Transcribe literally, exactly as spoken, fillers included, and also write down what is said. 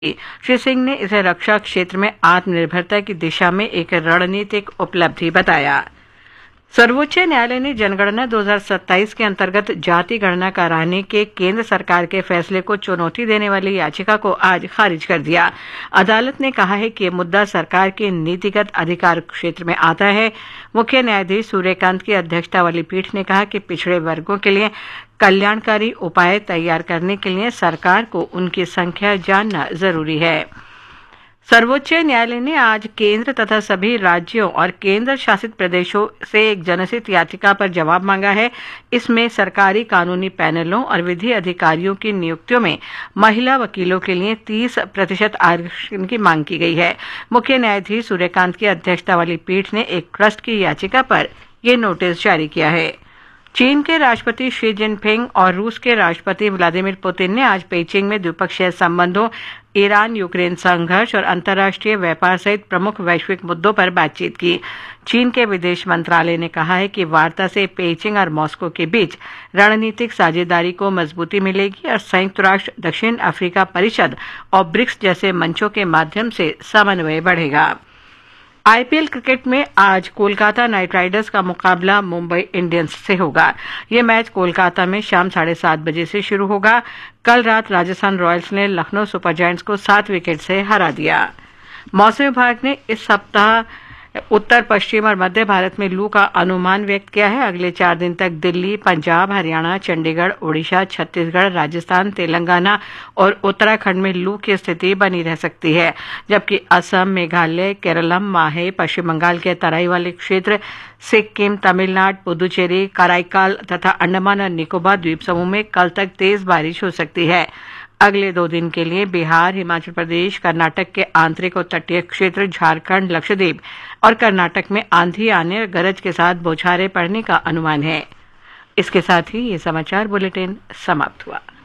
श्री सिंह ने इसे रक्षा क्षेत्र में आत्मनिर्भरता की दिशा में एक रणनीतिक उपलब्धि बताया। सर्वोच्च न्यायालय ने जनगणना दो हज़ार सत्ताईस के अंतर्गत जाति गणना कराने के केंद्र सरकार के फैसले को चुनौती देने वाली याचिका को आज खारिज कर दिया। अदालत ने कहा है कि यह मुद्दा सरकार के नीतिगत अधिकार क्षेत्र में आता है। मुख्य न्यायाधीश सूर्यकांत की अध्यक्षता वाली पीठ ने कहा कि पिछड़े वर्गों के लिए कल्याणकारी उपाय तैयार करने के लिए सरकार को उनकी संख्या जानना जरूरी है। सर्वोच्च न्यायालय ने आज केंद्र तथा सभी राज्यों और केंद्र शासित प्रदेशों से एक जनहित याचिका पर जवाब मांगा है। इसमें सरकारी कानूनी पैनलों और विधि अधिकारियों की नियुक्तियों में महिला वकीलों के लिए तीस प्रतिशत आरक्षण की मांग की गई है। मुख्य न्यायाधीश सूर्यकांत की अध्यक्षता वाली पीठ ने एक ट्रस्ट की याचिका पर यह नोटिस जारी किया है। चीन के राष्ट्रपति शी जिनपिंग और रूस के राष्ट्रपति व्लादिमीर पुतिन ने आज पेइचिंग में द्विपक्षीय संबंधों, ईरान यूक्रेन संघर्ष और अंतर्राष्ट्रीय व्यापार सहित प्रमुख वैश्विक मुद्दों पर बातचीत की। चीन के विदेश मंत्रालय ने कहा है कि वार्ता से पेइचिंग और मॉस्को के बीच रणनीतिक साझेदारी को मजबूती मिलेगी और संयुक्त राष्ट्र, दक्षिण अफ्रीका परिषद और ब्रिक्स जैसे मंचों के माध्यम से समन्वय बढ़ेगा। आईपीएल क्रिकेट में आज कोलकाता नाइट राइडर्स का मुकाबला मुंबई इंडियंस से होगा। ये मैच कोलकाता में शाम साढ़े सात बजे से शुरू होगा। कल रात राजस्थान रॉयल्स ने लखनऊ सुपर जायंट्स को सात विकेट से हरा दिया। मौसम विभाग ने इस सप्ताह उत्तर पश्चिम और मध्य भारत में लू का अनुमान व्यक्त किया है। अगले चार दिन तक दिल्ली, पंजाब, हरियाणा, चंडीगढ़, ओडिशा, छत्तीसगढ़, राजस्थान, तेलंगाना और उत्तराखंड में लू की स्थिति बनी रह सकती है, जबकि असम, मेघालय, केरलम, माहे, पश्चिम बंगाल के तराई वाले क्षेत्र, सिक्किम, तमिलनाडु, पुदुचेरी, कराईकाल तथा अंडमान और निकोबार द्वीप समूह में कल तक तेज बारिश हो सकती है। अगले दो दिन के लिए बिहार, हिमाचल प्रदेश, कर्नाटक के आंतरिक और तटीय क्षेत्र, झारखंड, लक्षद्वीप और कर्नाटक में आंधी आने और गरज के साथ बौछारें पड़ने का अनुमान है। इसके साथ ही ये समाचार बुलेटिन समाप्त हुआ।